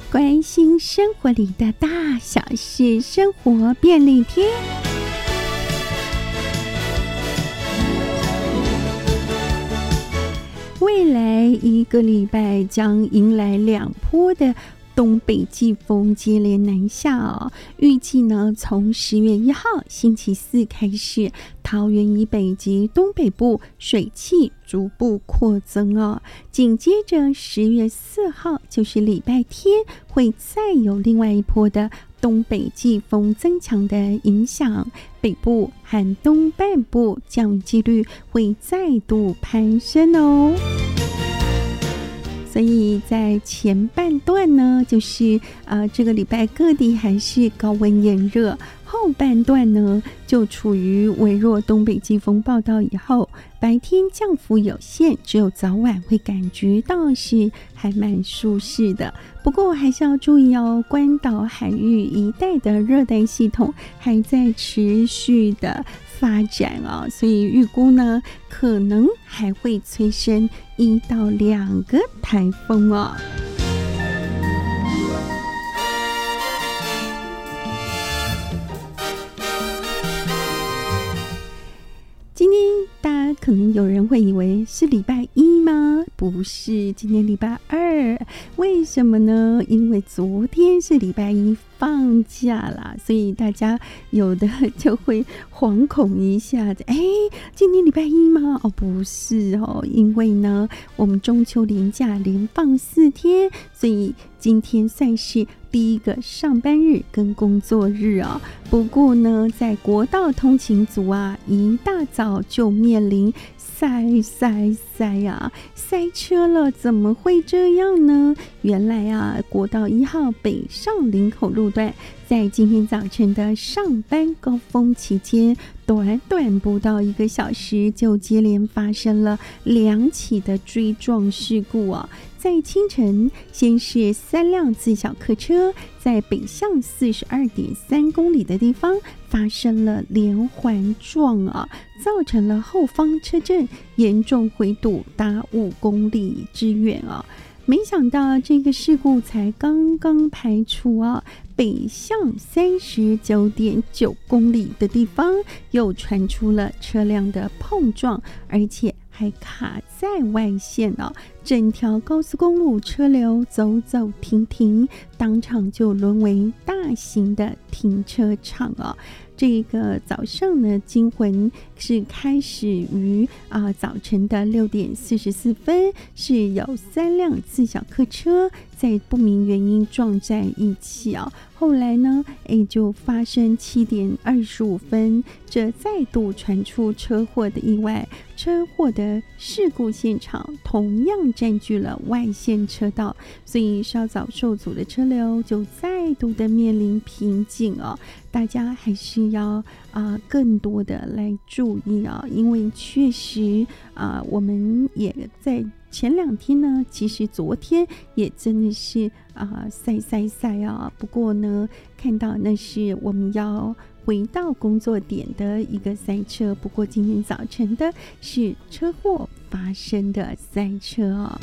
关心生活里的大小事，生活便利贴。未来一个礼拜将迎来2波的东北季风接连南下哦，预计呢从10月1号星期四开始，桃园以北及东北部水汽逐步扩增哦。紧接着10月4号就是礼拜天，会再有另外一波的东北季风增强的影响，北部和东半部降雨几率会再度攀升哦。所以在前半段呢，就是这个礼拜各地还是高温炎热，后半段呢就处于微弱东北季风报道以后，白天降幅有限，只有早晚会感觉到是还蛮舒适的。不过还是要注意哦，关岛海域一带的热带系统还在持续的发展哦，所以预估呢可能还会催生1到2个台风哦。今天大家可能有人会以为是礼拜1吗？不是，今天礼拜2。为什么呢？因为昨天是礼拜1放假啦，所以大家有的就会惶恐一下子，今天礼拜1吗？哦，不是哦，因为呢我们中秋连假连放4天，所以今天算是第一个上班日跟工作日哦。不过呢，在国道通勤族啊，一大早就面临塞车了，怎么会这样呢？原来啊，国道1号北上林口路段在今天早晨的上班高峰期间，短不到1个小时就接连发生了2起的追撞事故啊。在清晨，先是3辆自小客车在北向42.3公里的地方发生了连环撞啊，造成了后方车阵严重回堵达5公里之远啊。没想到这个事故才刚刚排除啊，北向39.9公里的地方又传出了车辆的碰撞，而且还卡在外线哦，整条高速公路车流走走停停，当场就沦为大型的停车场哦。这个早上呢，惊魂是开始于早晨的6点44分，是有3辆自小客车在不明原因撞在一起哦。后来呢，就发生7点25分，这再度传出车祸的意外。车祸的事故现场同样占据了外线车道，所以稍早受阻的车流就再度的面临瓶颈哦。大家还是要更多的来注意啊，因为确实我们也在前2天呢，其实昨天也真的是塞啊。不过呢，看到那是我们要回到工作点的一个塞车，不过今天早晨的是车祸发生的塞车哦。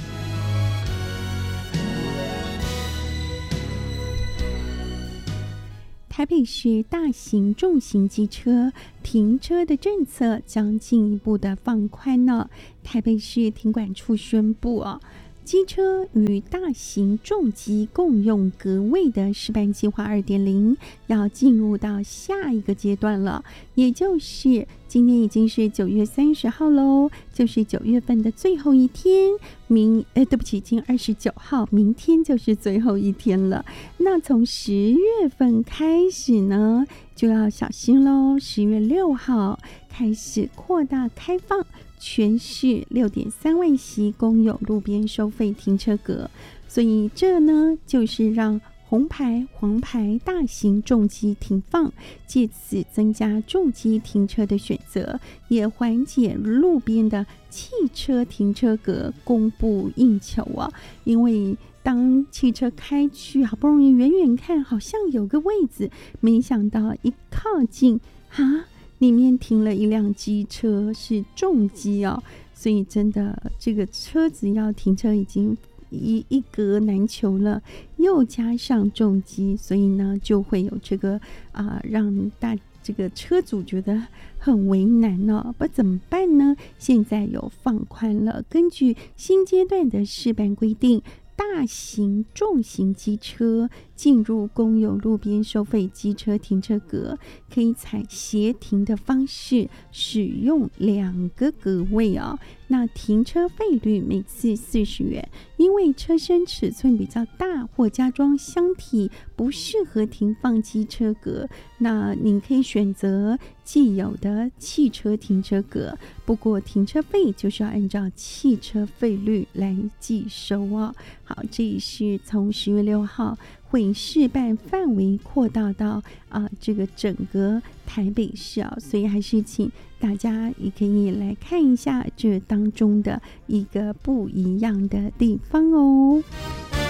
台北市大型重型机车停车的政策将进一步的放宽呢。台北市停管处宣布机车与大型重机共用隔位的示范计划 2.0 要进入到下一个阶段了，也就是今天已经是9月30号咯，就是9月份的最后一天，对不起，今天29号，明天就是最后一天了。那从10月份开始呢，就要小心咯，10月6号开始扩大开放全市6.3万席公有路边收费停车格，所以这呢就是让红牌、黄牌大型重机停放，借此增加重机停车的选择，也缓解路边的汽车停车格供不应求啊。因为当汽车开去，好不容易远远看好像有个位置，没想到一靠近里面停了一辆机车，是重机哦，所以真的这个车子要停车已经一格难求了，又加上重机，所以呢就会有这个让这个车主觉得很为难哦，不怎么办呢？现在有放宽了，根据新阶段的试办规定，大型重型机车进入公有路边收费机车停车格，可以采协停的方式使用2个格位哦。那停车费率每次40元，因为车身尺寸比较大或加装箱体不适合停放机车格，那您可以选择既有的汽车停车格，不过停车费就是要按照汽车费率来计收哦。好，这也是从10月6号会试办范围扩大到这个整个台北市啊，所以还是请大家也可以来看一下这当中的一个不一样的地方哦。